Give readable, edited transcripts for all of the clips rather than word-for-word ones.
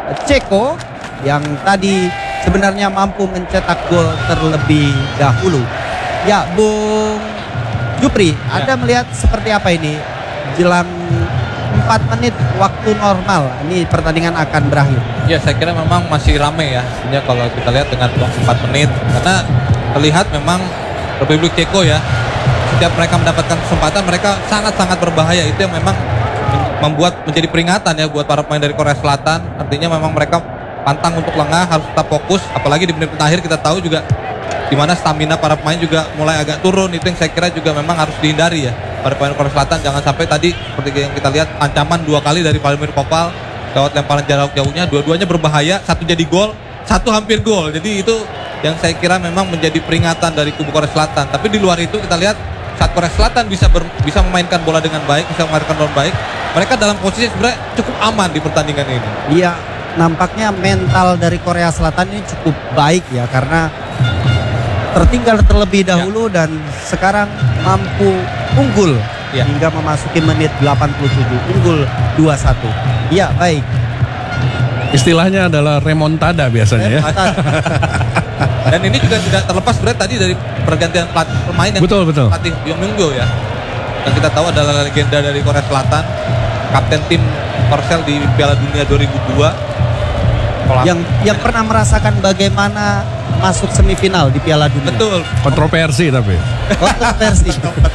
Ceko yang tadi sebenarnya mampu mencetak gol terlebih dahulu. Ya, Bung Jupri, Anda melihat seperti apa ini jelang 4 menit waktu normal ini pertandingan akan berakhir? Ya, saya kira memang masih ramai ya. Sebenarnya kalau kita lihat dengan waktu 4 menit, karena terlihat memang Republik Ceko ya, setiap mereka mendapatkan kesempatan mereka sangat-sangat berbahaya. Itu yang memang membuat menjadi peringatan ya buat para pemain dari Korea Selatan. Artinya memang mereka pantang untuk lengah, harus tetap fokus. Apalagi di menit akhir kita tahu juga di mana stamina para pemain juga mulai agak turun. Itu yang saya kira juga memang harus dihindari ya para pemain Korea Selatan. Jangan sampai tadi seperti yang kita lihat ancaman 2 kali dari Vladimir Koval lewat lemparan jarak jauhnya, dua-duanya berbahaya, satu jadi gol, satu hampir gol. Jadi itu yang saya kira memang menjadi peringatan dari kubu Korea Selatan. Tapi di luar itu kita lihat saat Korea Selatan bisa memainkan bola dengan baik, bisa memainkan bola baik, mereka dalam posisi sebenarnya cukup aman di pertandingan ini. Iya, nampaknya mental dari Korea Selatan ini cukup baik ya, karena tertinggal terlebih dahulu dan sekarang mampu unggul hingga memasuki menit 87, unggul 2-1. Iya, baik. Istilahnya adalah remontada biasanya ya. Dan ini juga tidak terlepas sebenarnya tadi dari pergantian pemain yang betul. pelatih Yong Myung-go ya. Yang kita tahu adalah legenda dari Korea Selatan, kapten tim Korsel di Piala Dunia 2002. Yang pernah merasakan bagaimana masuk semifinal di Piala Dunia. Betul. Kontroversi tapi. Kontroversi.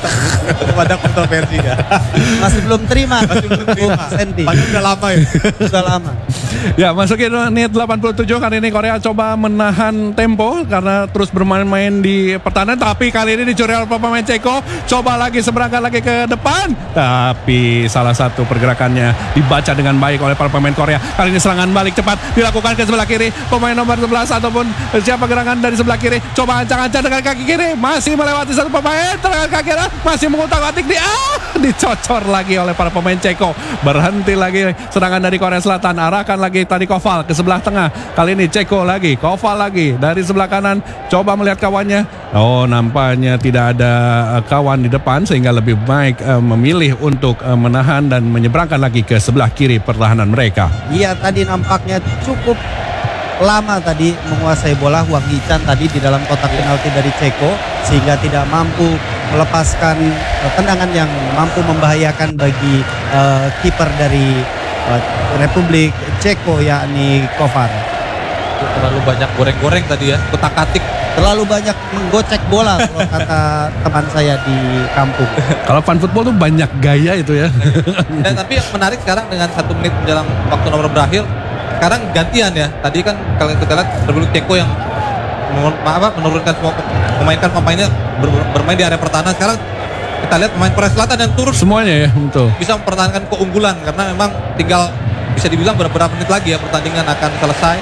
Ada kontroversi ya. Masih belum terima. Senti. Padahal udah lama ya. Sudah lama. Ya, masukin menit 87. Kali ini Korea coba menahan tempo karena terus bermain-main di pertahanan, tapi kali ini dicuri oleh pemain Ceko. Coba lagi seberangkat lagi ke depan, tapi salah satu pergerakannya dibaca dengan baik oleh para pemain Korea. Kali ini serangan balik cepat dilakukan ke sebelah kiri pemain nomor 11 ataupun siapa gerangan dari sebelah kiri. Coba ancang-ancang dengan kaki kiri, masih melewati satu pemain dengan kaki kiri, masih mengutak-atik dicocor lagi oleh para pemain Ceko. Berhenti lagi serangan dari Korea Selatan, arahkan lagi tadi Koval ke sebelah tengah. Kali ini Ceko lagi, Koval lagi dari sebelah kanan, coba melihat kawannya. Oh, nampaknya tidak ada kawan di depan sehingga lebih baik memilih untuk menahan dan menyeberangkan lagi ke sebelah kiri pertahanan mereka. Iya, tadi nampaknya cukup lama tadi menguasai bola Hwang Hee-chan tadi di dalam kotak penalti dari Ceko, sehingga tidak mampu melepaskan tendangan yang mampu membahayakan bagi kiper dari Republik Ceko, yakni Kovar. Terlalu banyak goreng-goreng tadi ya, kutak-atik. Terlalu banyak menggocek bola kalau kata teman saya di kampung. Kalau fan football tuh banyak gaya itu ya. Dan tapi yang menarik sekarang dengan 1 menit menjelang waktu nomor berakhir, sekarang gantian ya. Tadi kan kalau kita lihat Republik Ceko yang menurunkan semua memainkan pemainnya bermain di area pertahanan. Sekarang kita lihat pemain Korea Selatan yang turun semuanya ya, betul. Bisa mempertahankan keunggulan karena memang tinggal bisa dibilang beberapa menit lagi ya pertandingan akan selesai.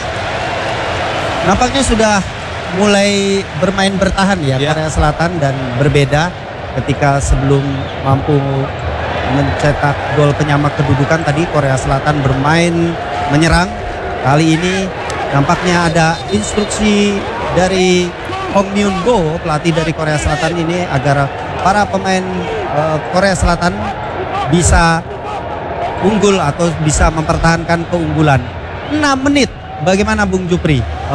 Nampaknya sudah mulai bermain bertahan ya Korea Selatan, dan berbeda ketika sebelum mampu mencetak gol penyamak kedudukan tadi Korea Selatan bermain menyerang. Kali ini nampaknya ada instruksi dari Hong Myung-go, pelatih dari Korea Selatan ini, agar para pemain Korea Selatan bisa unggul atau bisa mempertahankan keunggulan. 6 menit. Bagaimana Bung Jupri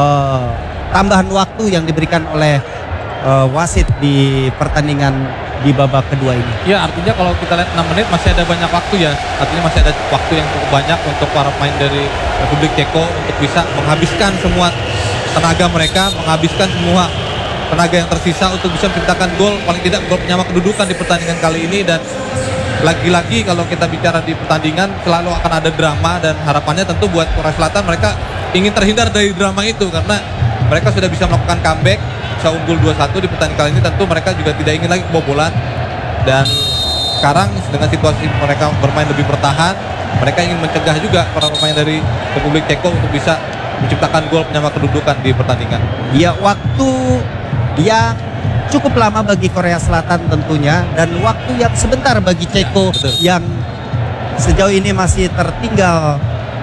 tambahan waktu yang diberikan oleh wasit di pertandingan di babak kedua ini? Ya, artinya kalau kita lihat 6 menit masih ada banyak waktu ya. Artinya masih ada waktu yang cukup banyak untuk para pemain dari Republik Ceko untuk bisa menghabiskan semua tenaga mereka, menghabiskan semua tenaga yang tersisa untuk bisa menciptakan gol, paling tidak gol penyamak kedudukan di pertandingan kali ini. Dan lagi-lagi kalau kita bicara di pertandingan selalu akan ada drama, dan harapannya tentu buat Korea Selatan mereka ingin terhindar dari drama itu, karena mereka sudah bisa melakukan comeback, bisa unggul 2-1 di pertandingan kali ini. Tentu mereka juga tidak ingin lagi kebobolan, dan sekarang dengan situasi mereka bermain lebih bertahan, mereka ingin mencegah juga para pemain dari Republik Ceko untuk bisa menciptakan gol penyamak kedudukan di pertandingan. Ya, waktu yang cukup lama bagi Korea Selatan tentunya, dan waktu yang sebentar bagi Ceko yang sejauh ini masih tertinggal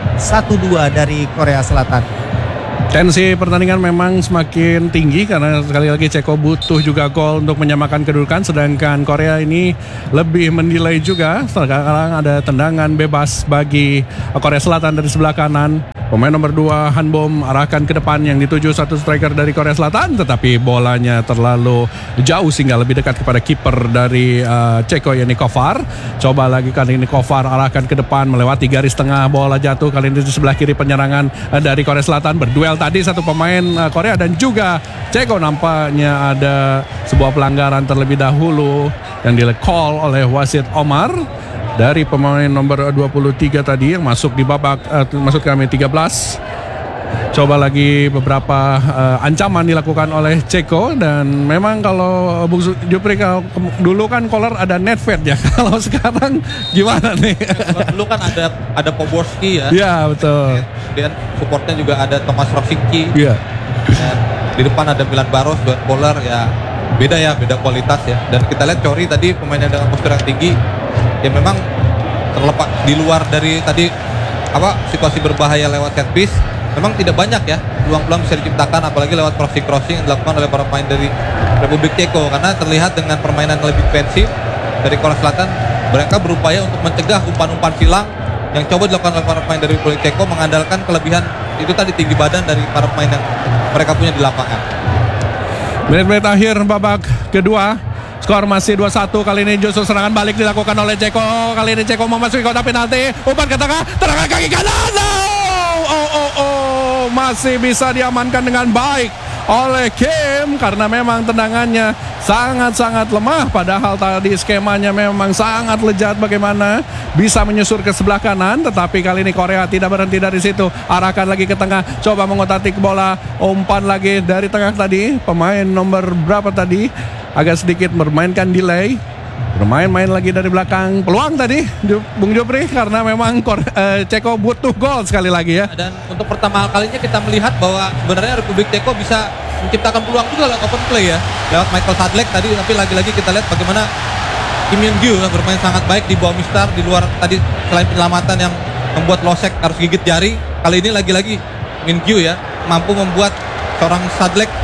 1-2 dari Korea Selatan. Tensi pertandingan memang semakin tinggi karena sekali lagi Ceko butuh juga gol untuk menyamakan kedudukan, sedangkan Korea ini lebih mendelay juga. Sekarang ada tendangan bebas bagi Korea Selatan dari sebelah kanan. Pemain nomor 2 Hanbom arahkan ke depan yang dituju satu striker dari Korea Selatan, tetapi bolanya terlalu jauh sehingga lebih dekat kepada kiper dari Ceko yakni Kovar. Coba lagi kali ini Kovar arahkan ke depan melewati garis tengah, bola jatuh kali ini di sebelah kiri penyerangan dari Korea Selatan. Berduel tadi satu pemain Korea dan juga Ceko, nampaknya ada sebuah pelanggaran terlebih dahulu yang di-call oleh wasit Omar dari pemain nomor 23 tadi yang masuk di babak maksud kami 13. Coba lagi beberapa ancaman dilakukan oleh Ceko, dan memang kalau Bung Jupri dulu kan Kolar ada Nedved ya. Kalau sekarang gimana nih? Dulu kan ada Poborski ya. Iya, betul. Kemudian supportnya juga ada Thomas Rosicki. Iya. Dan di depan ada Milan Baros, Duan Kolar ya. Beda kualitas ya. Dan kita lihat Cori tadi pemain yang dengan postur yang tinggi. Ya memang terlepas di luar dari tadi situasi berbahaya lewat set piece, memang tidak banyak ya peluang-peluang bisa diciptakan, apalagi lewat crossing yang dilakukan oleh para pemain dari Republik Ceko, karena terlihat dengan permainan lebih defensif dari Korea Selatan, mereka berupaya untuk mencegah umpan-umpan silang yang coba dilakukan oleh para pemain dari Republik Ceko, mengandalkan kelebihan itu tadi tinggi badan dari para pemain yang mereka punya di lapangan. Menit-menit akhir babak kedua. Skor masih 2-1. Kali ini justru serangan balik dilakukan oleh Ceko. Kali ini Ceko memasuki kotak penalti. Umpan ke tengah, tendangan kaki kanan. Masih bisa diamankan dengan baik oleh Kim, karena memang tendangannya sangat-sangat lemah. Padahal tadi skemanya memang sangat lejat bagaimana bisa menyusur ke sebelah kanan. Tetapi kali ini Korea tidak berhenti dari situ. Arahkan lagi ke tengah, coba mengotak-atik bola. Umpan lagi dari tengah tadi. Pemain nomor berapa tadi? Agak sedikit bermainkan delay. Bermain-main lagi dari belakang. Peluang tadi Bung Jopri, karena memang Ceko butuh gol sekali lagi ya. Dan untuk pertama kalinya kita melihat bahwa sebenarnya Republik Ceko bisa menciptakan peluang juga lewat open play ya, lewat Michael Sadlek tadi. Tapi lagi-lagi kita lihat bagaimana Kim Min-gyu bermain sangat baik di bawah Mistar, di luar tadi selain penyelamatan yang membuat Losek harus gigit jari. Kali ini lagi-lagi Min-gyu ya mampu membuat seorang Sadlek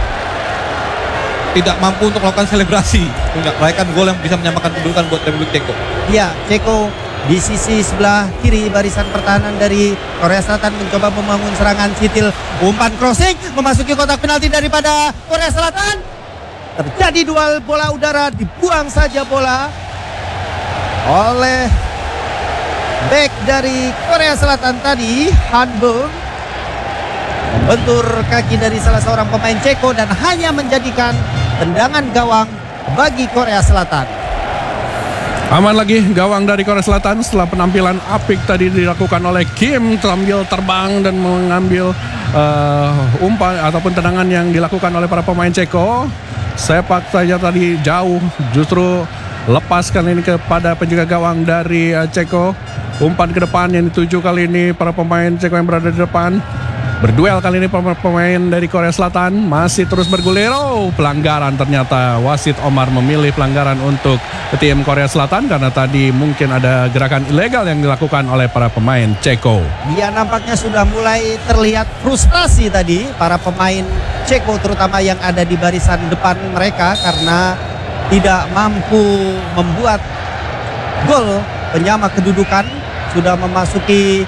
tidak mampu untuk melakukan selebrasi, merayakan gol yang bisa menyamakan kedudukan buat Republik Ceko. Ya, Ceko di sisi sebelah kiri barisan pertahanan dari Korea Selatan mencoba membangun serangan Citil. Umpan crossing memasuki kotak penalti daripada Korea Selatan. Terjadi duel bola udara, dibuang saja bola oleh back dari Korea Selatan tadi, Hanbom, membentur kaki dari salah seorang pemain Ceko dan hanya menjadikan tendangan gawang bagi Korea Selatan. Aman lagi gawang dari Korea Selatan setelah penampilan apik tadi dilakukan oleh Kim, sambil terbang dan mengambil umpan ataupun tendangan yang dilakukan oleh para pemain Ceko. Sepak saja tadi jauh, justru lepaskan ini kepada penjaga gawang dari Ceko. Umpan ke depan yang dituju kali ini para pemain Ceko yang berada di depan. Berduel kali ini pemain dari Korea Selatan masih terus bergulir. Pelanggaran ternyata wasit Omar memilih pelanggaran untuk tim Korea Selatan karena tadi mungkin ada gerakan ilegal yang dilakukan oleh para pemain Ceko. Ya, nampaknya sudah mulai terlihat frustasi tadi para pemain Ceko, terutama yang ada di barisan depan mereka, karena tidak mampu membuat gol penyama kedudukan. Sudah memasuki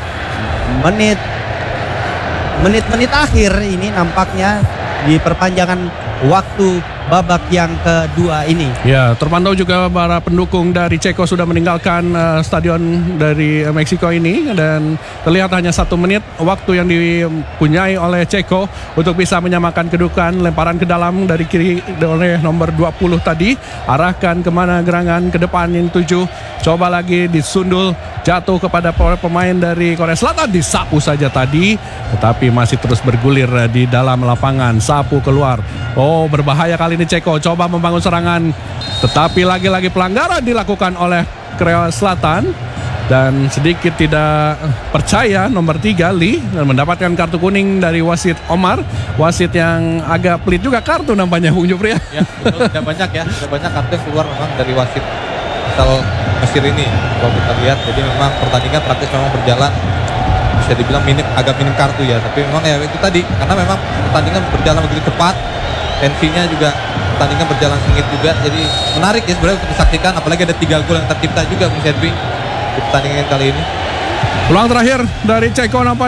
menit-menit akhir ini nampaknya di perpanjangan waktu babak yang kedua ini. Ya, terpantau juga para pendukung dari Ceko sudah meninggalkan stadion dari Meksiko ini, dan terlihat hanya 1 menit waktu yang dipunyai oleh Ceko untuk bisa menyamakan kedudukan. Lemparan ke dalam dari kiri oleh nomor 20 tadi, arahkan kemana gerangan ke depan yang 7. Coba lagi disundul, jatuh kepada pemain dari Korea Selatan, disapu saja tadi, tetapi masih terus bergulir di dalam lapangan. Sapu keluar. Berbahaya kali ini Ceko, coba membangun serangan, tetapi lagi-lagi pelanggaran dilakukan oleh Korea Selatan, dan sedikit tidak percaya nomor 3 Lee dan mendapatkan kartu kuning dari wasit Omar, wasit yang agak pelit juga kartu nampaknya Bung Jupri ya. Ya, betul, tidak banyak kartu yang keluar memang dari wasit asal Mesir ini kalau kita lihat. Jadi memang pertandingan praktis memang berjalan, bisa dibilang agak minim kartu ya, tapi memang ya itu tadi karena memang pertandingan berjalan begitu cepat, tensinya juga pertandingan berjalan sengit juga, jadi menarik ya sebenarnya untuk disaksikan, apalagi ada 3 gol yang tercipta juga Bung Sedwi di pertandingan kali ini. Peluang terakhir dari Ceko nampaknya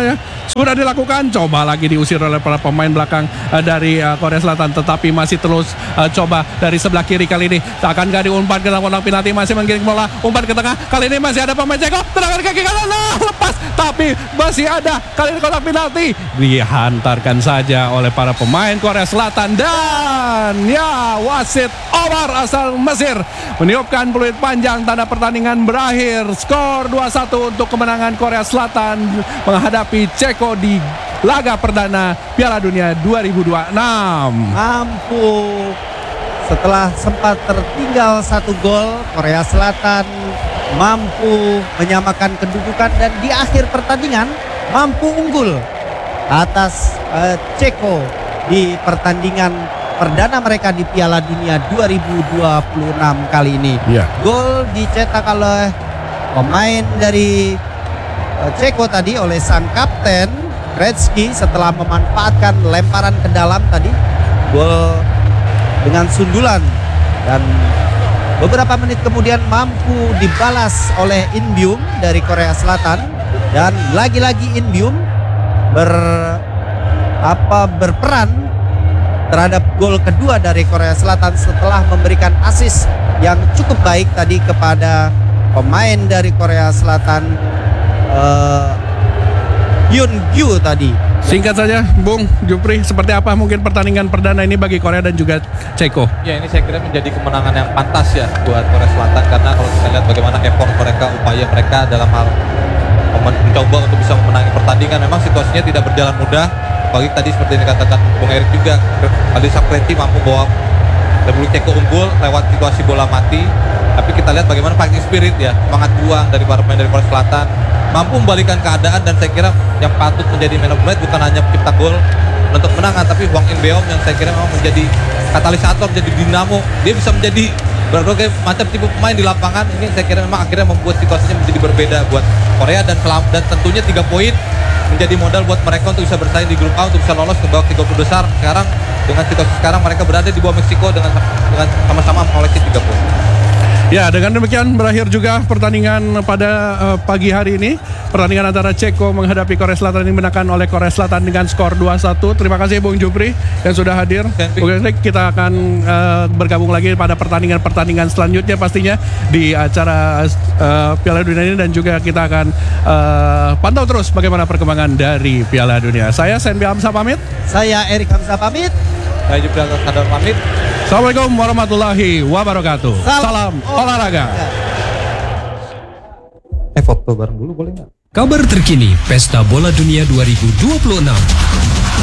sudah dilakukan. Coba lagi diusir oleh para pemain belakang dari Korea Selatan, tetapi masih terus coba dari sebelah kiri kali ini. Akankah diumpan ke dalam kotak penalti, masih menggiring bola, umpan ke tengah. Kali ini masih ada pemain Ceko, tendangan kaki kanan, lepas, tapi masih ada kali ini kotak penalti. Dihantarkan saja oleh para pemain Korea Selatan, dan ya wasit Omar asal Mesir meniupkan peluit panjang, tanda pertandingan berakhir. Skor 2-1 untuk kemenangan Korea Selatan menghadapi Ceko di laga perdana Piala Dunia 2026. Mampu setelah sempat tertinggal 1 gol, Korea Selatan mampu menyamakan kedudukan dan di akhir pertandingan mampu unggul atas Ceko di pertandingan perdana mereka di Piala Dunia 2026 kali ini. Gol dicetak oleh pemain dari Ceko tadi, oleh sang kapten Gretzky setelah memanfaatkan lemparan ke dalam tadi. Gol dengan sundulan, dan beberapa menit kemudian mampu dibalas oleh Inbyum dari Korea Selatan, dan lagi-lagi Inbyum berperan terhadap gol kedua dari Korea Selatan setelah memberikan assist yang cukup baik tadi kepada pemain dari Korea Selatan, Hyun Gyu tadi. Singkat saja, Bung Jupri, seperti apa mungkin pertandingan perdana ini bagi Korea dan juga Ceko? Ya, ini saya kira menjadi kemenangan yang pantas ya buat Korea Selatan, karena kalau kita lihat bagaimana effort mereka, upaya mereka dalam hal mencoba untuk bisa memenangi pertandingan, memang situasinya tidak berjalan mudah. Apalagi tadi seperti yang dikatakan Bung Erik juga, Alisa Preti mampu bawa Republik Ceko unggul lewat situasi bola mati. Tapi kita lihat bagaimana fighting spirit ya, semangat juang dari para pemain dari Korea Selatan, mampu membalikan keadaan. Dan saya kira yang patut menjadi man of the match bukan hanya pencipta gol untuk menangan, tapi Hwang In-beom yang saya kira memang menjadi katalisator, jadi dinamo. Dia bisa menjadi berbagai macam tipe pemain di lapangan. Ini saya kira memang akhirnya membuat situasinya menjadi berbeda buat Korea, dan tentunya 3 poin menjadi modal buat mereka untuk bisa bersaing di grup A, untuk bisa lolos ke babak 30 besar. Sekarang dengan situasi sekarang mereka berada di bawah Meksiko dengan sama-sama mengoleksi 3 poin. Ya, dengan demikian berakhir juga pertandingan pada pagi hari ini. Pertandingan antara Ceko menghadapi Korea Selatan ini dimenangkan oleh Korea Selatan dengan skor 2-1. Terima kasih Bung Jupri yang sudah hadir. Oke, kita akan bergabung lagi pada pertandingan selanjutnya pastinya di acara Piala Dunia ini, dan juga kita akan pantau terus bagaimana perkembangan dari Piala Dunia. Saya Senbi Hamzah pamit. Saya Erik Hamzah pamit. Saya juga Sadar pamit. Assalamualaikum warahmatullahi wabarakatuh. Salam olahraga. Foto bareng dulu boleh nggak? Kabar terkini Pesta Bola Dunia 2026.